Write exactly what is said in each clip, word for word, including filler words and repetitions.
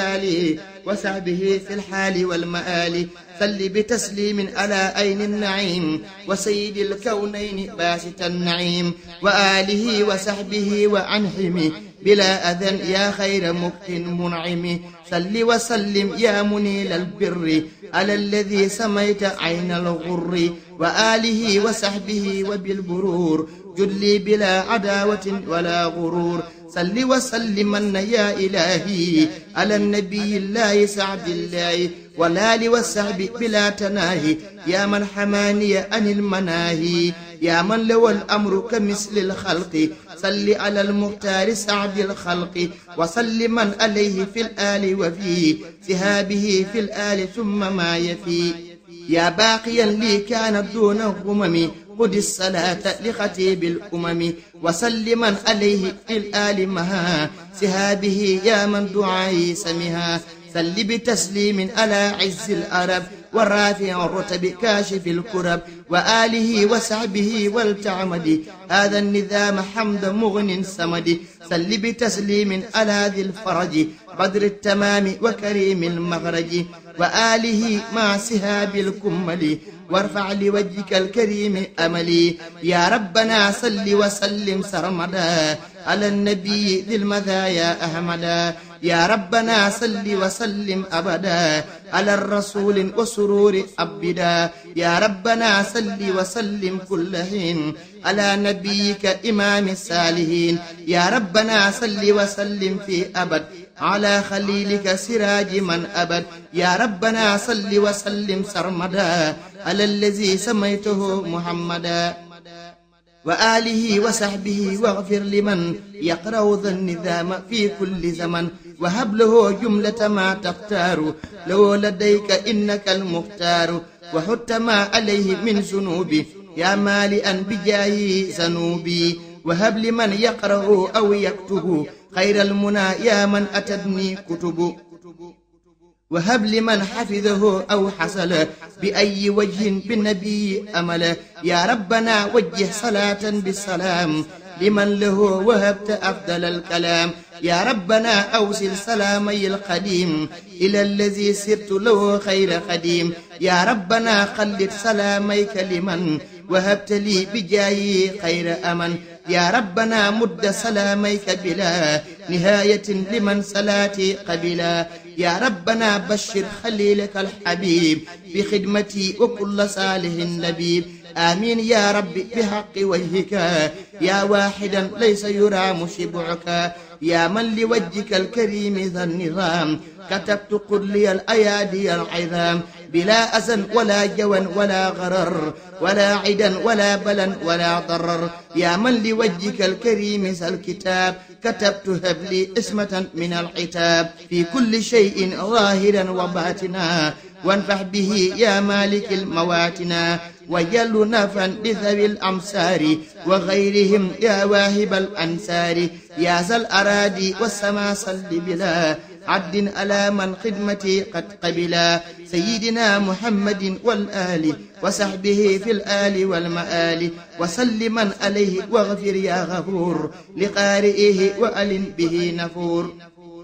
آله وصحبه في الحال والمآل صل بتسليم على أين النعيم وسيد الكونين باسط النعيم وآله وصحبه وعنهم بلا أذن يا خير مكت منعم صل وسلم يا منيل البر على الذي سميت عين الغر وآله وصحبه وبالبرور جلي بلا عداوة ولا غرور صل وسلمن يا إلهي على النبي الله سعد الله والآل والصحب بلا تناهي يا من حماني عن المناهي يا من له الأمر كمثل الخلق صل على المختار سعد الخلق وسلمن عليه في الآل وفي سهابه في الآل ثم ما يفي يا باقيا لي كانت دون الغمم خذ الصلاة لخطيب الأمم وسلما عليه في الآل مها سهابه يا من دعائي سمها سل بتسليم على عز العرب والرافع الرتب كاشف الكرب وآله وصحبه والتعمد هذا النظام حمد مغن سمد سل بتسليم على ذي الفرج بدر التمام وكريم المخرج وآله مع سهاب الكمل وارفع لوجهك الكريم أملي يا ربنا صل وسلم سرمدا على النبي ذي المذايا أحمدا يا ربنا صل وسلم أبدا على الرسول وسرور أبدا يا ربنا صل وسلم كل حين على نبيك إمام الصالحين يا ربنا صل وسلم في أبد على خليلك سراج من أبد يا ربنا صل وسلم سرمدا على الذي سميته محمدا وآله وصحبه واغفر لمن يقرأ ذا النظام في كل زمن وهب له جملة ما تختار لو لديك إنك المختار وحط ما عليه من ذنوبي يا مالئا بجاهه ذنوبي وهب لمن يقرأ أو يكتب خير المنى يا من أتدني كتب وهب لمن حفظه أو حصل بأي وجه بالنبي أمل يا ربنا وجه صلاة بالسلام لمن له وهبت أفضل الكلام يا ربنا أوصل سلامي القديم إلى الذي سرت له خير قديم يا ربنا خلد سلاميك لمن وهبت لي بجاي خير أمن يا ربنا مد سلاميك بلا نهاية لمن صلاتي قبلا يا ربنا بشر خليلك الحبيب بخدمتي وكل صالح لبيب آمين يا رب بحق وجهك يا واحدا ليس يرى مشبعك يا من لوجهك الكريم ذا النظام كتبت قل لي الأيادي العظام بلا أذى ولا جوى ولا غرر ولا عدا ولا بلا ولا ضرر يا من لوجهك الكريم ذا الكتاب كتبت هب لي اسمة من العتاب في كل شيء ظاهرا وباطنا وانفح به يا مالك المواتنا وجل نفا بذوي الأمصار وغيرهم يا واهب الأنصار يا ذا الأراضي والسما صل بلا عد على من خدمتي قد قبلا سيدنا محمد والآل وصحبه في الآل والمآل وسلما عليه واغفر يا غفور لقارئه وأل به نفور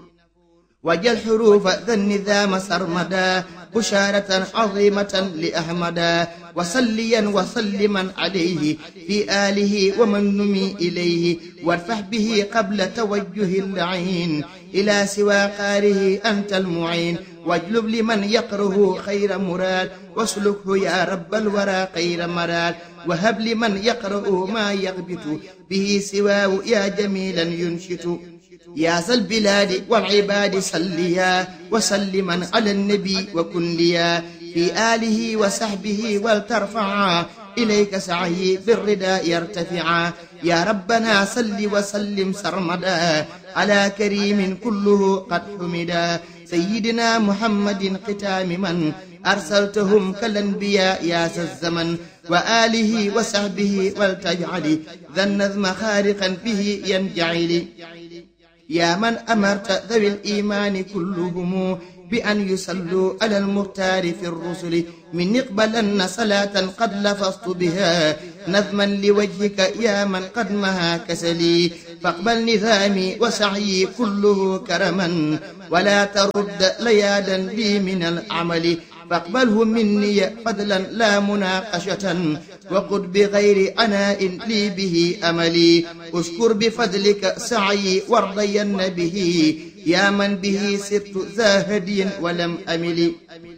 وجل حروف ذا النظام سرمدا بشارة عظيمة لأحمدا وصليا وسلما عليه في آله ومن نمي إليه وارفح به قبل توجه اللعين إلى سوى قاره أنت المعين واجلب لمن يقره خير مراد واسلكه يا رب الورى خير مراد وهب لمن يقرأ ما يغبط به سواه يا جميلا ينشط يا ذا البلاد والعباد صليا وسلما على النبي وكن ليا في آله وصحبه ولترفعا إليك سعي بالرداء يرتفعا يا ربنا صل وسلم سرمدا على كريم كله قد حمدا سيدنا محمد ختام من أرسلتهم كالأنبياء يا ذا الزمن وآله وصحبه ولتجعل ذا النظم خارقا به ينجعل يا من أمرت ذوي الإيمان كلهم بأن يصلوا على المختار في الرسل من اقبلن صلاة قد لفظت بها نظما لوجهك يا من قد مها كسلي فاقبل نظامي وسعي كله كرما ولا ترد ليادا لي من العمل فاقبله مني فضلا لا مناقشة وقد بغير عناء لي به أملي أشكر بفضلك سعي وارضين به يا من به سرت زاهدي ولم أمل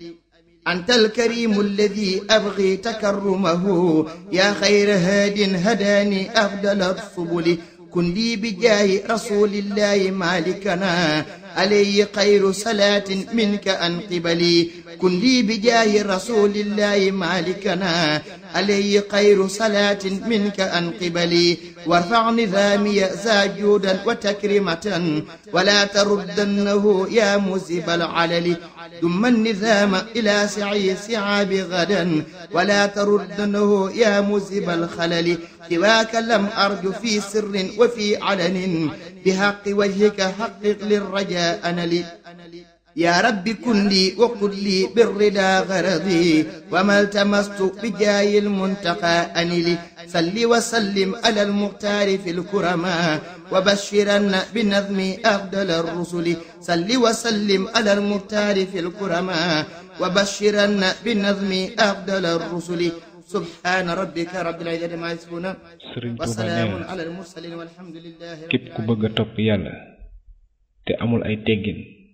أنت الكريم الذي أبغي تكرمه يا خير هاد هداني أفضل السبل كن لي بجاه رسول الله مالكنا عليه خير صلاة منك أن قبلي كن لي بجاه رسول الله مالكنا عليه خير صلاة منك أن قبلي وارفع نظامي زاجودا وتكرمة ولا تردنه يا مزب العلل ثم النظام إلى سعي سعاب غدا ولا تردنه يا مزب الخلل سواك لم أرج في سر وفي علن بحق وجهك حقق للرجاء أنلي يا رب كن لي وقل لي بالرضا غرضي وما التمست بجاه المنتقى أنلي صل وسلم على المختار في الكرماء وبشرن بنظم أفضل الرسل صل وسلم على المختار في الكرماء وبشرن بنظم أفضل الرسل سبحان ربك رب العزة ما يصفون وسلام على المرسلين والحمد لله رب العالمين. képp ku bëgg topp yàlla te amul ay teggin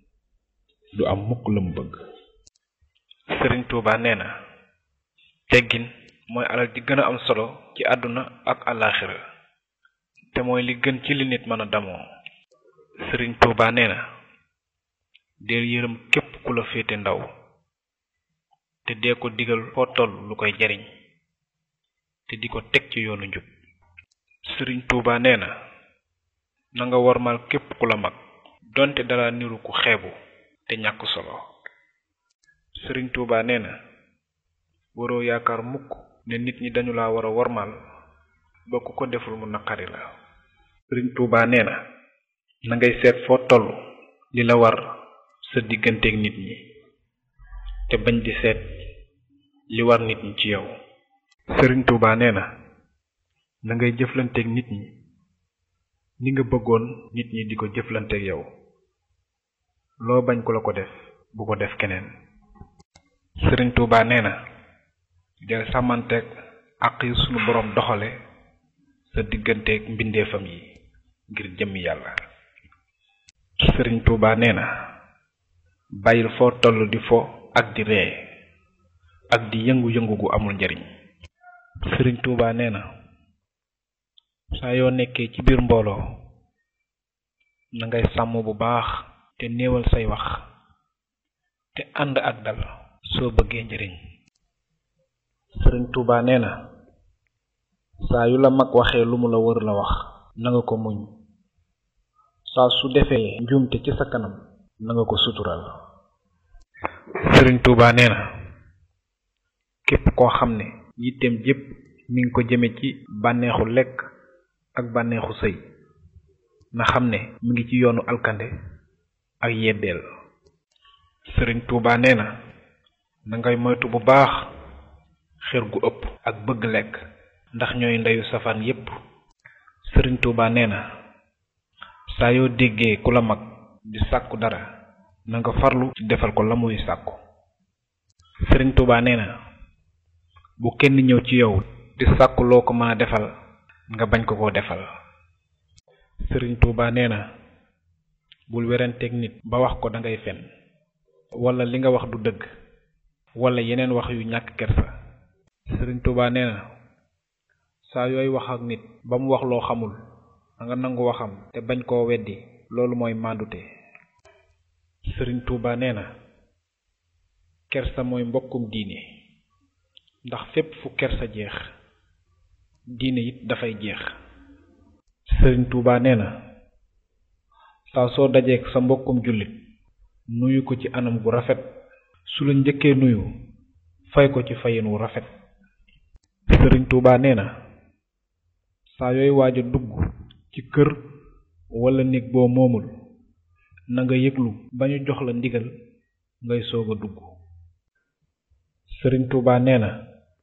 du am mukk la mu bëgg. Sëriñ Tuuba nee na teggin mooy alal di gën a am solo ci àdduna ak àllaaxira te mooy li gën ci li nit mën a damoo. Sëriñ Tuuba nee na deel yërëm képp ku la féete ndaw te dee ko digal foo toll lu koy jariñ te di ko teg ci yoonu njub. Sëriñ Tuuba nee na na nga wormal képp ku la mag donte dara niru ku xeebu te ñàkk solo. Sëriñ Tuuba nee na waroo yaakaar mukk ne nit ñi dañu la war a wormal ba ku ko deful mu naqari la. Sëriñ Tuuba nee na na ngay seet foo toll li la war sa digganteeg nit ñi te bañ di seet li war nit ñi ci yow. Sëriñ Tuuba nee na na ngay jëflanteeg nit ñi ni nga bëggoon nit ñi di ko jëflanteeg yow loo bañ ku la ko def bu ko def keneen. Sëriñ Tuuba nee na del sàmmanteeg àq yi sunu boroom doxale sa digganteeg mbindeefam yi ngir jëmmi yàlla. Sëriñ Tuuba nee na bàyyil foo toll di fo ak di ree ak di yëngu-yëngu gu amul njariñ. Sëriñ Tuuba nee na saa yoo nekkee ci biir mbooloo na ngay sàmm bu baax te néewal say wax te ànd ak dal soo bëggee njariñ. Sëriñ Tuuba nee na saa yu la mag waxee lu mu la wër la wax na nga ko muñ saa su defee njuumte ci sa kanam na nga ko sutural. Sëriñ Tuuba nee na képp koo xam ne yitteem jépp mi ngi ko jëme ci bànneexu lekk ak bànneexu sëy na xam ne mi ngi ci yoonu alkande ak yeddeel. Sëriñ Tuuba nee na na ngay moytu bu baax xër gu ëpp ak bëgg lekk ndax ñooy ndeyu safaan yépp. Sëriñ Tuuba nee na saa yoo déggee ku la mag di sàkku dara na nga farlu ci defal ko la muy sàkku. Sëriñ Tuuba nee na bu kenn ñëw ci yow di sàkku loo ko mën a defal nga bañ ko koo defal. Sëriñ Tuuba nee na bul weranteeg nit ba wax ko dangay fen wala li nga wax du dëgg wala yeneen wax yu ñàkk kersa. Sëriñ Tuuba nee na saa yooy wax ak nit ba mu wax loo xamul da nga nangu waxam te bañ koo weddi loolu mooy màndute. Sëriñ Tuuba nee na kersa mooy mbokkum diine ndax fépp fu kersa jeex diine it dafay jeex. Sëriñ Tuuba nee na saa soo dajeek sa mbokkum jullit nuyu ko ci anam gu rafet su la njëkkee nuyu fay ko ci fayin wu rafet. Sëriñ Tuuba nee na saa yooy waaj a dugg ci kër wala néeg boo moomul na nga yëglu ba ñu jox la ndigal ngay soog a dugg. Sëriñ Tuubaa nee na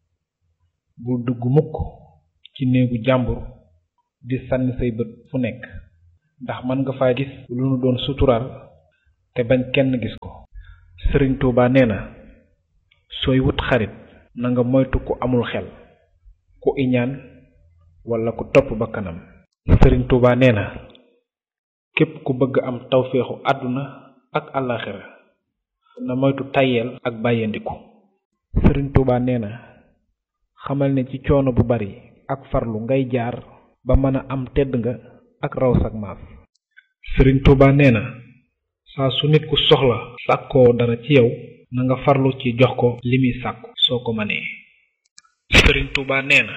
bul dugg mukk ci néegu jàmbur di sànni say bët fu nekk ndax mën nga faa gis lu nu doon suturaal te bañ kenn gis ko. Sëriñ Tuubaa nee na sooy wut xarit na nga moytu ku amul xel, ku iñaan wala ku topp ba kanam. Sëriñ Tuubaa nee na képp ku bëgg am tawféexu àdduna ak àllaaxira na moytu tayeel ak bàyyandiku. Sëriñ Tuubaa nee na xamal ne ci coono bu bari ak farlu ngay jaar ba mën a am tedd nga ak raw sak maas. Sëriñ Tuubaa nee na saa su nit ku soxla sàkkoo dara ci yow na nga farlu ci jox ko li muy sàkku soo ko mënee. Sëriñ Tuubaa nee na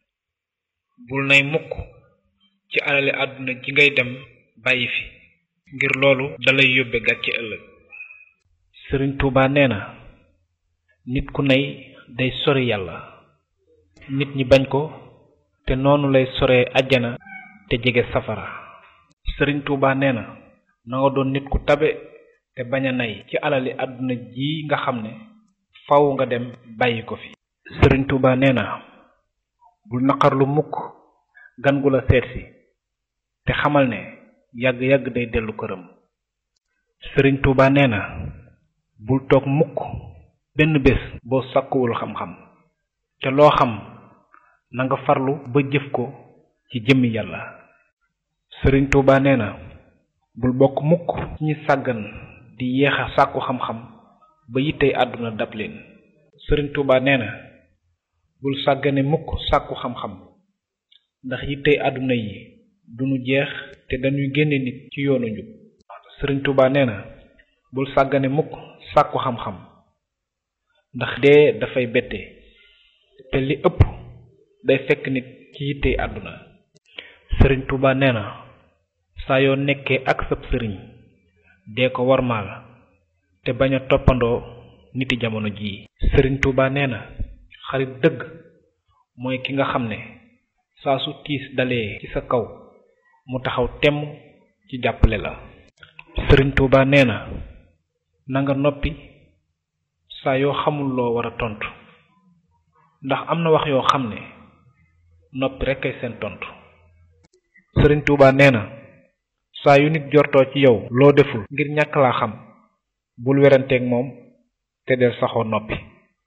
bul nay mukk ci alali àdduna ji ngay dem bàyyi fi ngir loolu dalay yóbbe gàcce ëllëg. Sëriñ Tuubaa nee na nit ku nay day sori yàlla, nit ñi bañ ko te noonu lay soree àjjana te jege safara. Sëriñ Tuubaa nee na na nga doon nit ku tabe te bañ a nay ci alali àdduna ji nga xam ne faw nga dem bàyyi ko fi. Sëriñ Tuubaa nee na bul naqarlu mukk gan gu la seetsi te xamal ne yàgg-yàgg day dellu këram. Sëriñ Tuubaa nee na bul toog mukk benn bés boo sàkkuwul xam-xam te loo xam na nga farlu ba jëf ko ci jëmmi yàlla. Sëriñ Tuubaa nee na bul bokk mukk ci ñi sàggan di yeex a sàkku xam-xam ba yittey àdduna dab leen. Sëriñ Tuubaa nee na bul sàggane mukk sàkku xam-xam ndax yittey àdduna yi duñu jeex te dañuy génne nit ci yoonu njub. Sëriñ Tuubaa nee na bul sàggane mukk sàkku xam-xam ndax dee dafay bette te li ëpp day fekk nit ci yittey àdduna. Sëriñ Tuubaa nee na saa yoo nekkee ak sab sëriñ dee ko warmaal te bañ a toppandoo niti jamono jii. Sëriñ Tuubaa nee na xarit dëgg mooy ki nga xam ne saa su tiis dalee ci sa kaw mu taxaw temm ci jàppale la. Sëriñ Tuubaa nee na na nga noppi saa yoo xamul loo war a tontu ndax am na wax yoo xam ne noppi rekk ay seen tontu. Sëriñ Tuubaa nee na saa yu nit jortoo ci yow loo deful ngir ñàkk laa xam bul weranteeg moom te del saxoo noppi.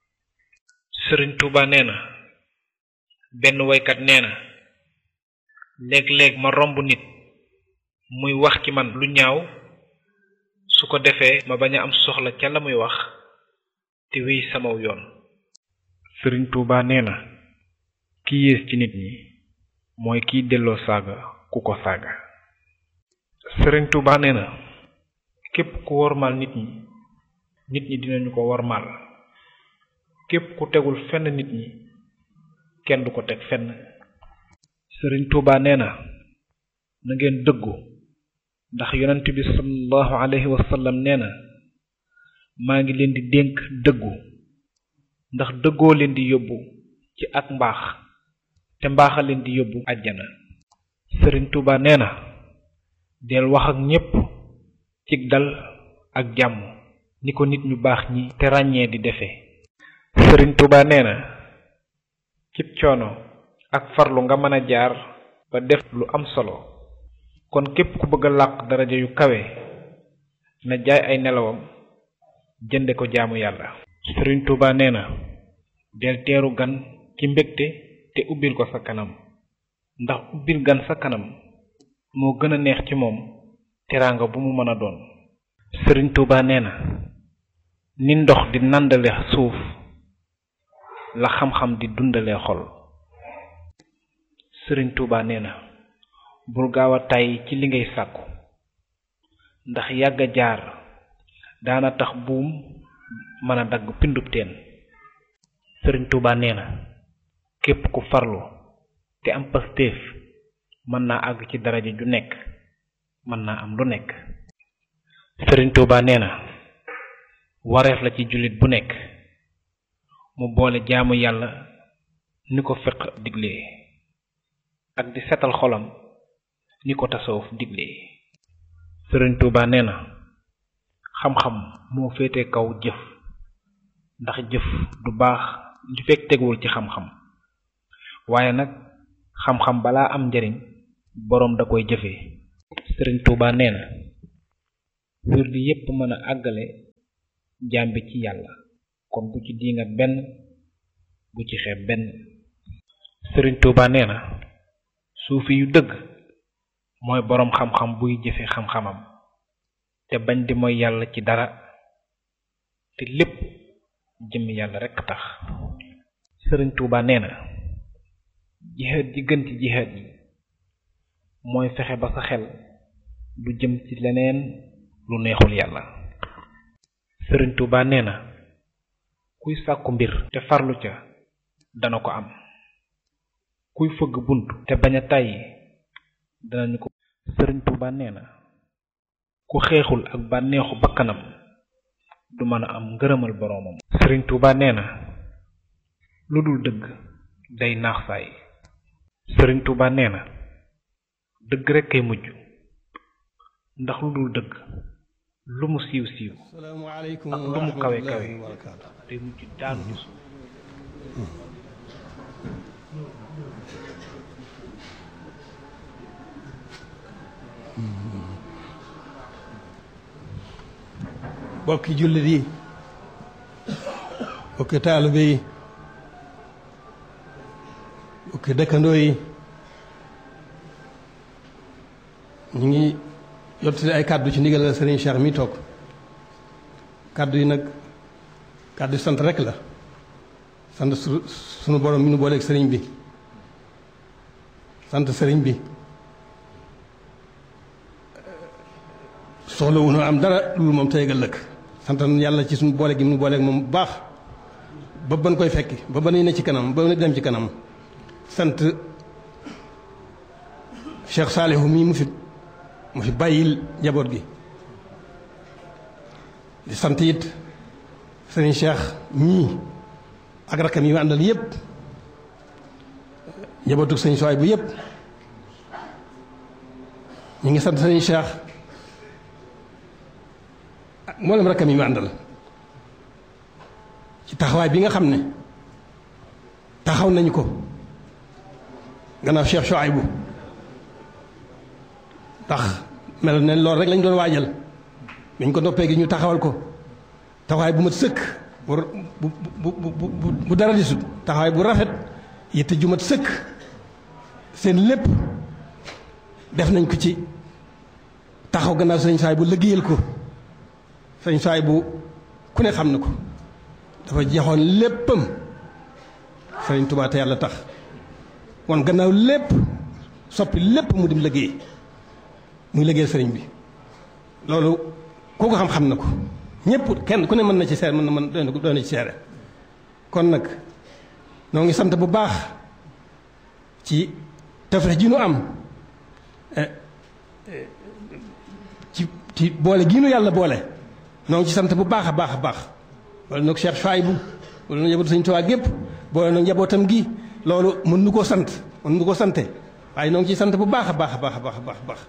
Sëriñ Tuubaa nee na benn woykat nee na léeg-léeg ma romb nit muy wax ci man lu ñaaw su ko defee ma bañ a am soxla ca la muy wax te wéy samaw yoon. Sëriñ Tuubaa nee na ki yées ci nit ñi mooy kiy delloo saaga ku ko saaga. Sëriñ Tuubaa nee na képp ku wormaal nit ñi nit ñi dinañu ko wormaal, képp ku tegul fenn nit ñi kenn du ko teg fenn. Sëriñ Tuubaa nee na na ngeen dëggu ndax yonent bi sallallahu alayhi wa sallam nee na maa ngi leen di dénk dëggu ndax dëggoo leen di yóbbu ci ak mbaax te mbaaxa leen di yóbbu àjjana. Sëriñ Tuubaa nee na del wax ak ñépp cig dal ak jàmm ni ko nit ñu baax ñi te ràññee di defee. Sëriñ Tuubaa nee na cib coono ak farlu nga mën a jaar ba def lu am solo kon képp ku bëgg a làq daraja yu kawe na jaay ay nelawam jënde ko jaamu yàlla. Sëriñ Tuubaa nee na del teeru gan ci mbégte te ubbil ko sa kanam ndax ubbil gan sa kanam moo gën a neex ci moom teraanga bu mu mën a doon. Sëriñ Tuubaa nee na ni ndox di nàndale suuf la xam-xam di dundale xol. Sëriñ Tuubaa nee na bul gaaw a tàyyi ci li ngay sàkku ndax yàgg a jaar daana tax buum mën a dagg pindub teen. Sëriñ Tuubaa nee na képp ku farlu te am pastéef mën naa àgg ci daraja ju nekk mën naa am lu nekk. Sëriñ Tuubaa nee na wareef la ci jullit bu nekk mu boole jaamu yàlla ni ko fiq diglee ak di setal xolam ni ko tasawuf diglee. Sëriñ Tuuba nee na xam-xam moo féete kaw jëf ndax jëf du baax li fekk teguwul ci xam-xam waaye nag xam-xam balaa am njariñ boroom da koy jëfee. Sëriñ Tuuba nee na wirdi yépp mën a àggale jaam bi ci yàlla kon bu ci diingat benn bu ci xeeb benn. Sëriñ Tuuba nee na suufi yu dëgg mooy boroom xam-xam buy jëfe xam-xamam te bañ di mooy yàlla ci dara te lépp jëmmi yàlla rekk tax. Sëriñ Tuuba nee na jihaad ji gën ci jihaad yi mooy fexe ba sa xel du jëm ci leneen lu neexul yàlla. Sëriñ Tuuba nee na kuy sàkku mbir te farlu ca dana ko am kuy fëgg bunt te bañ a tàyyi danañu ko. Sëriñ Tuuba nee na ku xeexul ak bànneexu bakkanam du mën a am ngërëmal boroomam. Sëriñ Tuuba nee na lu dul dëgg day naax saay. Sëriñ Tuuba nee na dëgg rekk kay mujj ndax lu dul dëgg lu mu siiw siiw ak lu mu kawe kawe day mujj daanu ci suuf. bokki jullit yi bokki taalibe yi bokki dëkkandoo yi ñu ngi yottali ay kàddu ci ndigal la Serigne Cheikh mi toog kàddu yi nag kàddu yi sant rek la sant su sunu borom mi nu booleeg sëriñ bi sant sëriñ bi soxla wu ñu am dara loolu moom tey ëllëg sant yàlla ci suñu boole gi mu booleeg moom bu baax ba ban koy fekki ba ba ne ci kanam ba dem ci kanam sant Cheikh Saalihu mii mu fi mu fi bàyyil njaboot gi di sant it sëriñ Cheikh mii ak rakkam yi ma àndal yépp njabootu sëriñ Suwaay bu yépp ñu ngi sant sëriñ Cheikh ak mboolem rakkam yi ma àndal ci taxawaay bi nga xam ne taxaw nañu ko gannaaw Cheikh Suwaay ndax mel ne loolu rek lañ doon waajal biñ ko noppee gi ñu taxawal ko taxawaay bu mat sëkk bu bu bu bu bu dara disut taxawaay bu rafet yitte ju mat sëkk seen lépp def nañ ko ci taxaw gannaaw sëñ Suwaay bu liggéeyal ko sëñ Suwaay bu ku ne xam na ko dafa jeexoon léppam sëriñ Tuubaa te yàlla tax wan gannaaw lépp soppi lépp mu dim liggéey muy liggéeyal sëriñ bi loolu koo ko xam-xam na ko ñëpp kenn ku ne mën na ci seere mën na mën doon na ci seere kon nag noo ngi sant bu baax ci tawfeex ji nu am ci ci boole gi nu yàlla boole noo ngi ci sant bu baax a baax a baax wala nag Cheikh Souhaïbou wala nag njabootu Sëriñ Tuubaa gépp boole nag njabootam gi loolu mën nu koo sant mën nu koo sante waaye noo ngi ciy sant bu baax a baax a baax a baax a baax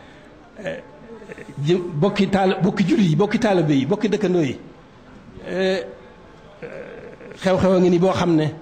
bokki taal bokki jullit yi bokki taalibe yi bokki dëkkandoo yi xew-xew a ngi ni boo xam ne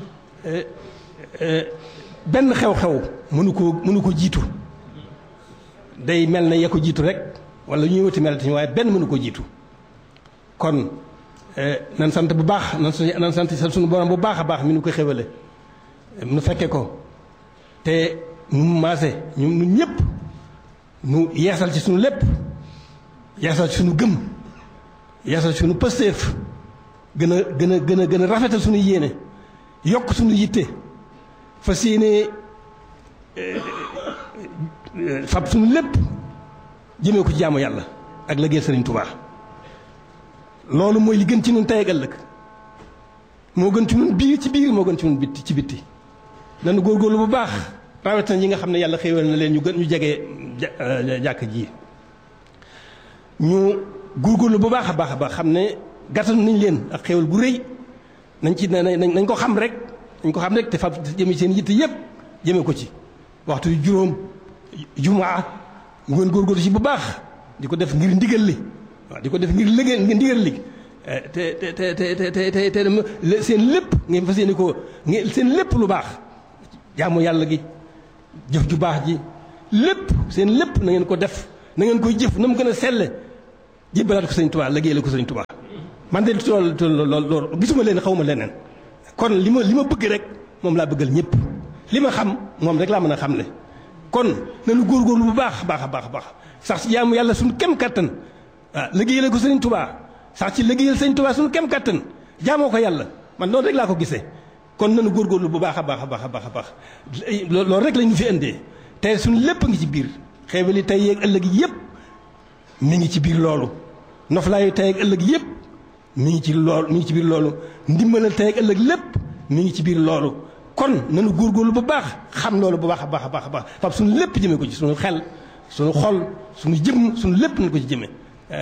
benn xew-xew mënu ko mënu ko jiitu day mel na ya ko jiitu rek wala ñuy wati mel waaye benn mënu ko jiitu kon nan sant bu baax nan nan sant suñu borom bu baax a baax mi nu ko xewale nu fekke ko te nu maase ñu ñun ñëpp nu yeesal ci suñu lépp yeesal ci suñu gëm yeesal ci suñu pësteef gën a gën a gën a gën a rafetal suñu yéene yokk suñu yitte fas yéene fab suñu lépp jëmee ko ci jaamu yàlla ak liggéeyal Sëriñ Tuubaa loolu mooy li gën ci ñun tey ak ëllëg moo gën ci ñun biir ci biir moo gën ci ñun bitti ci bitti nanu góorgóorlu bu baax rawatina ñi nga xam ne yàlla xéewal na leen ñu gën ñu jege jàkk ji ñu góorgóorlu bu baax a baax a baax xam ne gàttal nañ leen ak xéewal bu rëy nañ ci nañ nañ ko xam rek nañ ko xam rek te fab jëme seen yitte yépp jëme ko ci waxtu yu juróom jumaa ngeen góorgóorlu ci bu baax di ko def ngir ndigal li waaw di ko def ngir liggéey ngir ndigal li te te te te te te te seen lépp ngeen fas yéene ko ngeen seen lépp lu baax jaamu yàlla gi jëf ju baax ji lépp seen lépp na ngeen ko def na ngeen koy jëf na mu gën a selle jébbalaat ko sëñ Tuubaa liggéey la ko sëñ Tuubaa man de tool tool loolu gisuma leen xawma leneen kon li ma li ma bëgg rek moom laa bëggal ñëpp li ma xam moom rek laa mën a xamle kon nañu góorgóorlu bu baax baax a baax a baax sax ci jaamu yàlla suñu kem kattan waaw liggéeyal ko sëñ Tuubaa sax ci liggéeyal sëñ Tuubaa suñu kem kattan jaamoo ko yàlla man loolu rek laa ko gisee kon nañu góorgóorlu bu baax a baax a baax a baax a baax loolu rek lañu fi indee te suñu lépp a ngi ci biir xeewali tey yeeg ëllëg yëpp mi ngi ci biir loolu noflaayu tey ak ëllëg yëpp mi ngi ci loolu mi ngi ci biir loolu ndimbalal tey ak ëllëg lépp mi ngi ci biir loolu kon nañu góorgóorlu bu baax xam loolu bu baax a baax a baax a baax fab suñu lépp jëmee ko ci suñu xel suñu xol suñu jëmm suñu lépp nañu ko ci jëmee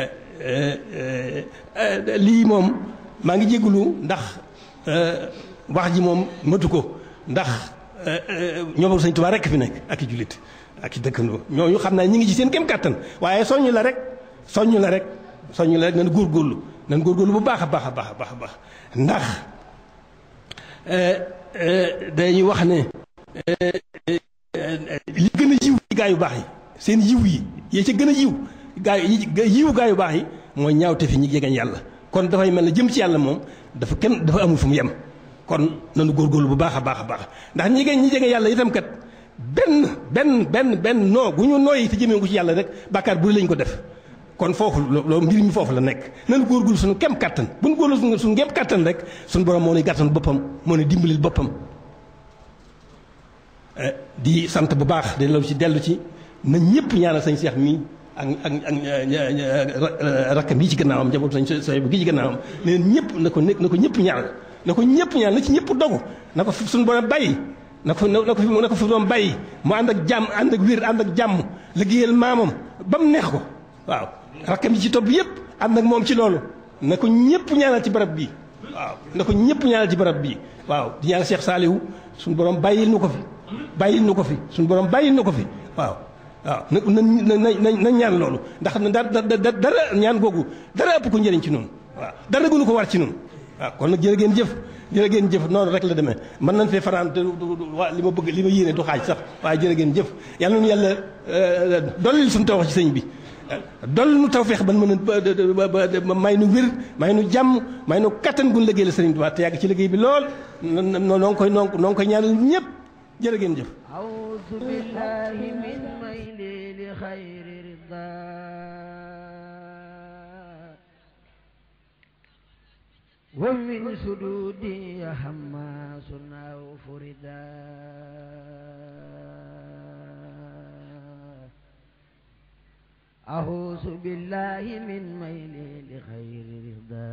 lii moom maa ngi jégalu ndax wax ji moom matu ko ndax ñoom sëñ Tuubaa rekk fi nekk ak i jullit ak i dëkkandoo ñooñu xam naa ñi ngi ci seen kem kàttan waaye soññ la rek soññ la rek soññ la rek nañu góorgóorlu nañu góorgóorlu bu baax a baax a baax a baax a baax ndax dañuy wax ne li gën a yiw ci gaa yu baax yi seen yiw yi yee ca gën a yiw gaa yi yiwu gaa yu baax yi mooy ñaawte fi ñi jegeñ yàlla kon dafay mel ne jëm ci yàlla moom dafa kenn dafa amul fu mu yem kon nañu góorgóorlu bu baax a baax a baax ndax ñi jege ñi jege yàlla itam kat benn benn benn benn noo gu ñu nooyi te jëmee ko ci yàlla rek bàkkaar bu lañ ko def kon foofu loolu mbir mi foofu la nekk nañu góorgóorlu suñu kem kattan bu ñu góorgóorlu suñu kem kattan rek suñu borom moo ne gàttan boppam moo ne dimbalil boppam di sant bu baax di law ci dellu ci na ñëpp ñaanal sañ Seex mii ak ak ak rakkam yi ci gannaawam njabootu sañ Seex gi ci gannaawam ne ñëpp na ko na ko ñëpp ñaanal na ko ñëpp ñaanal na ci ñëpp dogu na ko suñu borom bàyyi na ko na ko fi na ko fi doon bàyyi mu ànd ak jàmm ànd ak wér ànd ak jàmm liggéeyal maamam ba mu neex ko waaw rakkam yi ci topp yëpp ànd ak moom ci loolu na ko ñëpp ñaanal ci barab bii waaw na ko ñëpp ñaanal ci barab bii waaw di ñaanal Cheikh Saliou suñu borom bàyyil nu ko fi bàyyil nu ko fi suñu borom bàyyil nu ko fi waaw waaw na na na na ñaan loolu ndax da da dara ñaan googu dara ëpp ko njëriñ ci noonu waaw dara gënu ko war ci noonu waaw kon nag jërë ngeen jëf jërë ngeen jëf noonu rek la demee mën nañ fee faraan te waa li ma bëgg li ma yéene du xaaj sax waaye jërë ngeen jëf yàlla nu yàlla dollil suñu taw ci sëñ bi dolli nu taw feex ban mën a may nu wér may nu jàmm may nu kattan gun liggéey la sëriñ Tuubaa te yàgg ci liggéey bi lool noo ngi koy noo ngi koy ñaanal ñëpp jërë ngeen jëf a'uuzu billaahi min mayli li xayri ridaa wa min suduudi hammaasun aw furidaa أعوذ بالله من ميل لخير رضا